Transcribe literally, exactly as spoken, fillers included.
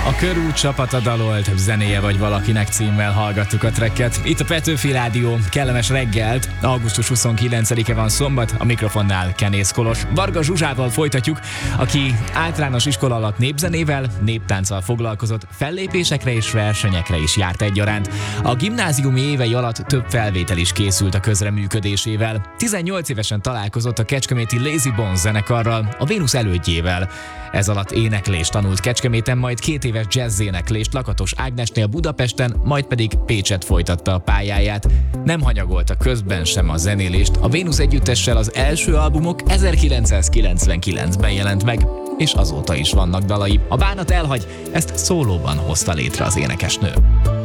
A Körút csapata dalolt, zenéje vagy valakinek címmel hallgattuk a tracket. Itt a Petőfi Rádió, kellemes reggelt. augusztus huszonkilencedike van szombat, a mikrofonnál Kenész Kolos. Varga Zsuzsával folytatjuk, aki általános iskola alatt népzenével, néptánccal foglalkozott, fellépésekre és versenyekre is járt egyaránt. A gimnáziumi évei alatt több felvétel is készült a közreműködésével. tizennyolc évesen találkozott a kecskeméti Lazy Bones zenekarral, a Vénusz elődjével. Ez alatt éneklést tanult Kecskeméten, majd két éves jazz-éneklést Lakatos Ágnesnél Budapesten, majd pedig Pécset folytatta a pályáját. Nem hanyagolta közben sem a zenélést, a Vénusz együttessel az első albumok ezerkilencszázkilencvenkilencben jelent meg, és azóta is vannak dalai. A Bánat elhagy, ezt szólóban hozta létre az énekesnő.